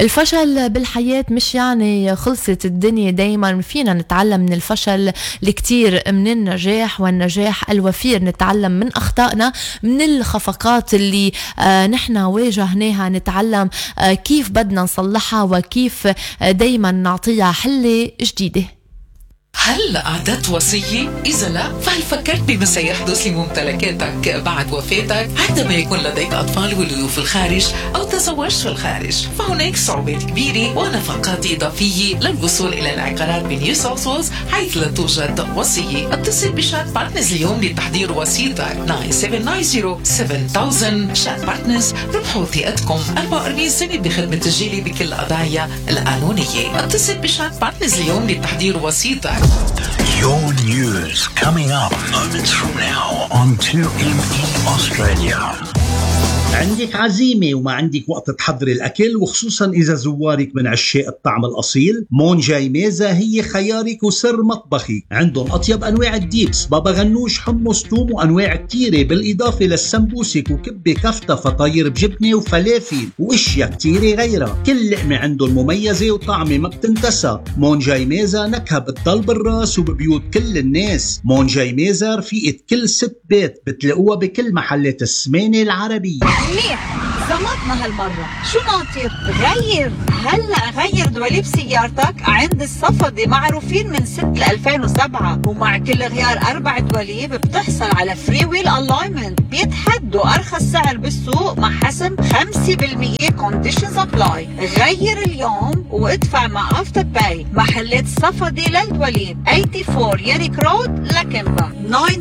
الفشل بالحياة مش يعني خلصت الدنيا، دايما فينا نتعلم من الفشل الكتير من النجاح، والنجاح الوفير نتعلم من أخطائنا، من الخفقات اللي نحن واجهناها نتعلم كيف بدنا نصلحها وكيف دايما نعطيها حلة جديدة. هل أعددت وصية؟ إذا لا، فهل فكرت بما سيحدث لممتلكاتك بعد وفاتك عندما يكون لديك أطفال ولدوا في الخارج أو تزوجت في الخارج؟ فهناك صعوبات كبيرة ونفقات إضافية للوصول إلى العقارات بنيو ساوث ويلز حيث لا توجد وصية. اتصل بشات بارتنرز اليوم لتحضير وصيتك 9790-7000. شات بارتنرز، ربحوا ثقتكم 44 سنة بخدمة تسجيلي بكل القضايا القانونية. اتصل بشات بارتنرز اليوم لتحضير وصيتك. Your news coming up moments from now on 2ME Australia. عندك عزيمة وما عندك وقت تحضري الأكل، وخصوصا إذا زوارك من عشاق الطعم الأصيل، مونجاي ميزة هي خيارك وسر مطبخي. عندهم أطيب أنواع الديبس، بابا غنوش، حمص، توم، وأنواع كتيرة، بالإضافة للسمبوسك وكبة كفتة، فطاير بجبنة وفلافل وإشياء كتيرة غيرها. كل لقمة عندهم مميزة وطعمة ما بتنتسى. مونجاي ميزة نكهة بتضل بالراس وببيوت كل الناس. مونجاي ميزة رفيقة كل ست بيت، بتلاقوها بكل محلات السمانة العربية. منيح، زمطنا هالمرة. شو ناطر؟ غير هلأ، غير دواليب سيارتك عند الصفدي، معروفين من 6 ل2007، ومع كل غيار 4 دواليب بتحصل على فري ويل الاينمنت. بيتحدوا أرخص سعر بالسوق مع حسم 5% كونديشنز ابلاي. غير اليوم وادفع مع افتر باي. محلات صفدي للدواليب 84 ياريك رود لكمبا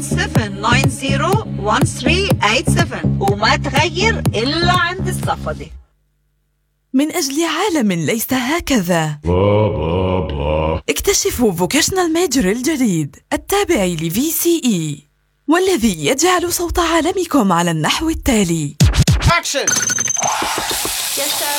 97901387 وما تغير إلا عند الصفدي. من أجل عالم ليس هكذا، اكتشفوا فوكيشنال ميجر الجديد التابع لVCE، والذي يجعل صوت عالمكم على النحو التالي. Action. Yes, sir.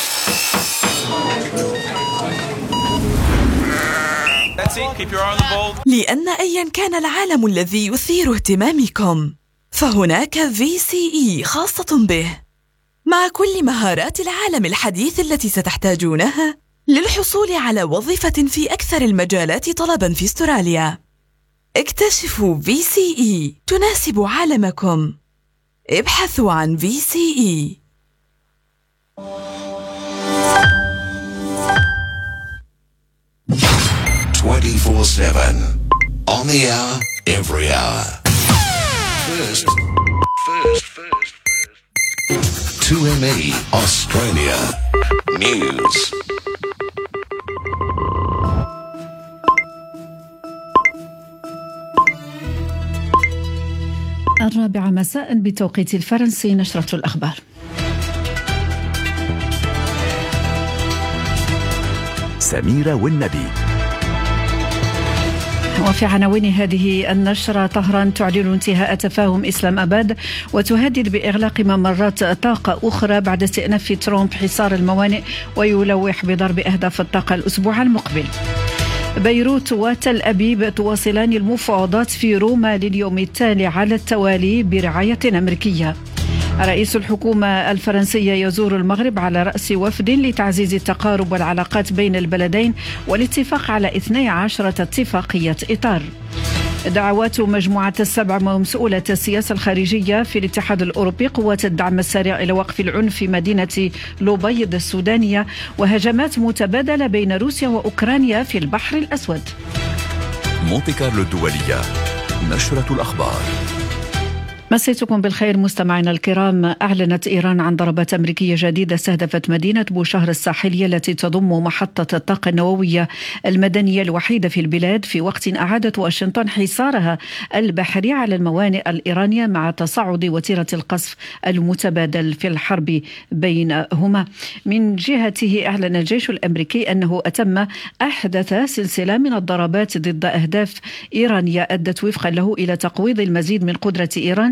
That's it. Keep your eye on the ball. لأن أيا كان العالم الذي يثير اهتمامكم، فهناك VCE خاصة به، مع كل مهارات العالم الحديث التي ستحتاجونها للحصول على وظيفة في أكثر المجالات طلباً في أستراليا. اكتشفوا VCE تناسب عالمكم. ابحثوا عن VCE. 24/7 on the hour, every hour. First. 2ME Australia News. الرابعة مساء بتوقيت الفرنسي، نشرة الأخبار. سميرة والنبي. وفي عناوين هذه النشرة: طهران تعلن انتهاء تفاهم إسلام أباد وتهدد بإغلاق ممرات طاقة أخرى بعد استئناف ترامب حصار الموانئ، ويلوح بضرب أهداف الطاقة الأسبوع المقبل. بيروت وتل أبيب تواصلان المفاوضات في روما لليوم التالي على التوالي برعاية أمريكية. رئيس الحكومة الفرنسية يزور المغرب على رأس وفد لتعزيز التقارب والعلاقات بين البلدين والاتفاق على 12 اتفاقية إطار. دعوات مجموعة السبع ومسؤولة السياسة الخارجية في الاتحاد الأوروبي قوات الدعم السريع إلى وقف العنف في مدينة لوبيض السودانية، وهجمات متبادلة بين روسيا وأوكرانيا في البحر الأسود. مونتي كارلو الدولية، نشرة الأخبار. مسيتكم بالخير مستمعينا الكرام. أعلنت إيران عن ضربات أمريكية جديدة استهدفت مدينة بوشهر الساحلية التي تضم محطة الطاقة النووية المدنية الوحيدة في البلاد، في وقت أعادت واشنطن حصارها البحري على الموانئ الإيرانية مع تصاعد وتيرة القصف المتبادل في الحرب بينهما. من جهته أعلن الجيش الأمريكي أنه أتم أحدث سلسلة من الضربات ضد أهداف إيرانية أدت وفقا له إلى تقويض المزيد من قدرة إيران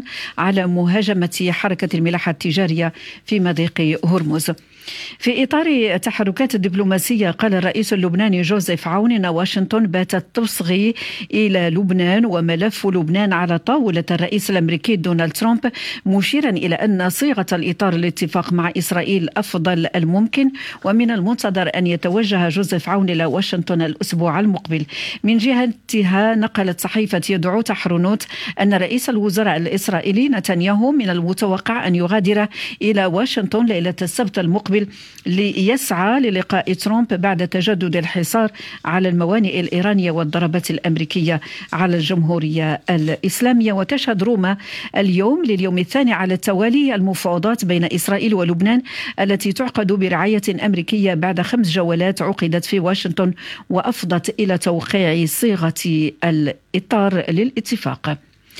على مهاجمة حركة الملاحة التجارية في مضيق هرمز. في إطار تحركات الدبلوماسية، قال الرئيس اللبناني جوزيف عون إن واشنطن باتت تصغي إلى لبنان وملف لبنان على طاولة الرئيس الأمريكي دونالد ترامب، مشيرا إلى أن صيغة الإطار الاتفاق مع إسرائيل أفضل الممكن، ومن المنتظر أن يتوجه جوزيف عون إلى واشنطن الأسبوع المقبل. من جهتها نقلت صحيفة يدعوت حرونوت أن رئيس الوزراء الإسرائيلي نتنياهو من المتوقع أن يغادر إلى واشنطن ليلة السبت المقبل ليسعى للقاء ترامب بعد تجدد الحصار على الموانئ الإيرانية والضربات الأمريكية على الجمهورية الإسلامية. وتشهد روما اليوم لليوم الثاني على التوالي المفاوضات بين إسرائيل ولبنان التي تعقد برعاية أمريكية بعد 5 جولات عقدت في واشنطن وأفضت إلى توقيع صيغة الإطار للاتفاق.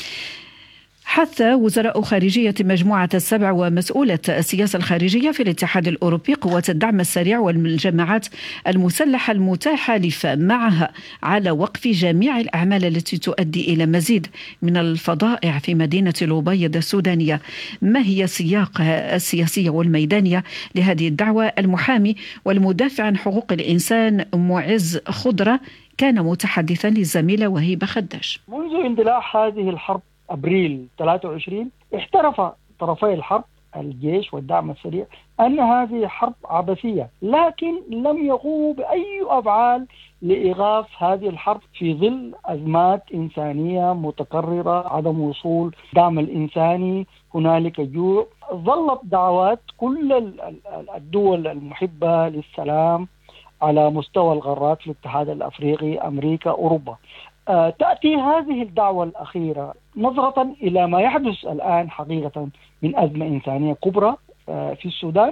حث وزراء خارجية مجموعة السبع ومسؤولة السياسة الخارجية في الاتحاد الأوروبي قوة الدعم السريع والجماعات المسلحة المتحالفة معها على وقف جميع الأعمال التي تؤدي إلى مزيد من الفظائع في مدينة الأبيض السودانية. ما هي السياق السياسية والميدانية لهذه الدعوة؟ المحامي والمدافع عن حقوق الإنسان معز خضرة كان متحدثا للزميلة وهيبة خداش. منذ اندلاع هذه الحرب أبريل 23 احترف طرفي الحرب الجيش والدعم السريع أن هذه حرب عبثية، لكن لم يقوموا بأي أفعال لإيقاف هذه الحرب في ظل أزمات إنسانية متكررة، عدم وصول دعم الإنساني، هنالك جوع. ظلت دعوات كل الدول المحبة للسلام على مستوى القارات في الاتحاد الأفريقي، أمريكا، أوروبا. تأتي هذه الدعوة الأخيرة نظرة إلى ما يحدث الآن حقيقة من أزمة إنسانية كبرى في السودان،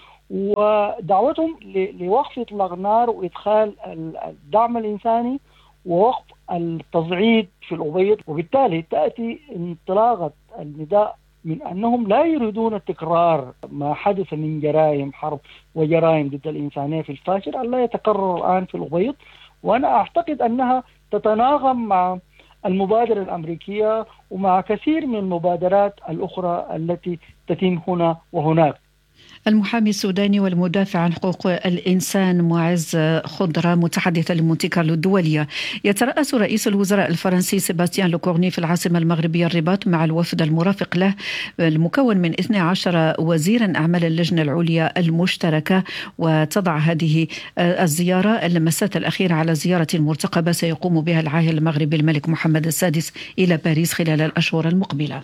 ودعوتهم لوقف إطلاق النار وإدخال الدعم الإنساني ووقف التصعيد في الأبيض. وبالتالي تأتي انطلاقة النداء من أنهم لا يريدون تكرار ما حدث من جرائم حرب وجرائم ضد الإنسانية في الفاشر ألا يتكرر الآن في الأبيض. وأنا أعتقد أنها تتناغم مع المبادرة الأمريكية ومع كثير من المبادرات الأخرى التي تتم هنا وهناك. المحامي السوداني والمدافع عن حقوق الإنسان معز خضرة متحدثا لمونتي كارلو الدولية. يترأس رئيس الوزراء الفرنسي سيباستيان لوكورني في العاصمة المغربية الرباط مع الوفد المرافق له المكون من 12 وزيرا أعمال اللجنة العليا المشتركة. وتضع هذه الزيارة اللمسات الأخيرة على زيارة مرتقبة سيقوم بها العاهل المغربي الملك محمد السادس إلى باريس خلال الأشهر المقبلة.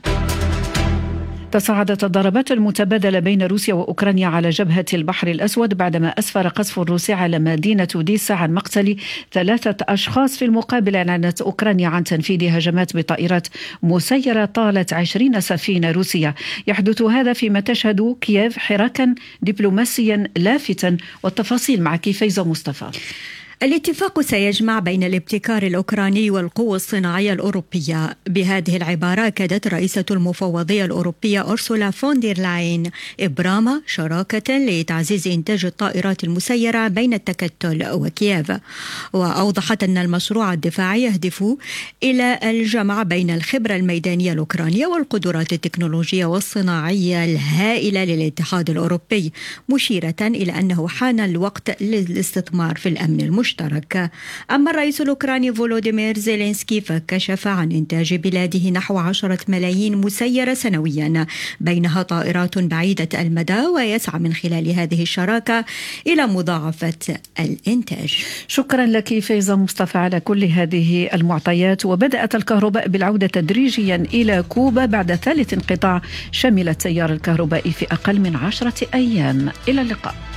تصاعدت الضربات المتبادلة بين روسيا وأوكرانيا على جبهة البحر الأسود بعدما أسفر قصف الروسي على مدينة أوديسا عن مقتل 3 أشخاص. في المقابل أعلنت أوكرانيا عن تنفيذ هجمات بطائرات مسيرة طالت 20 سفينة روسية. يحدث هذا فيما تشهد كييف حراكا دبلوماسيا لافتا. والتفاصيل مع فايزة مصطفى. الاتفاق سيجمع بين الابتكار الأوكراني والقوى الصناعية الأوروبية. بهذه العبارة أكدت رئيسة المفوضية الأوروبية أورسولا فون دير لاين إبرام شراكة لتعزيز إنتاج الطائرات المسيرة بين التكتل وكييف، وأوضحت أن المشروع الدفاعي يهدف إلى الجمع بين الخبرة الميدانية الأوكرانية والقدرات التكنولوجية والصناعية الهائلة للاتحاد الأوروبي، مشيرة إلى أنه حان الوقت للاستثمار في الأمن المشترك. أما الرئيس الأوكراني فولوديمير زيلينسكي فكشف عن إنتاج بلاده نحو 10 ملايين مسيرة سنويا، بينها طائرات بعيدة المدى، ويسعى من خلال هذه الشراكة إلى مضاعفة الإنتاج. شكرا لك فايزة مصطفى على كل هذه المعطيات. وبدأت الكهرباء بالعودة تدريجيا إلى كوبا بعد ثالث انقطاع شمل التيار الكهربائي في أقل من 10 أيام. إلى اللقاء.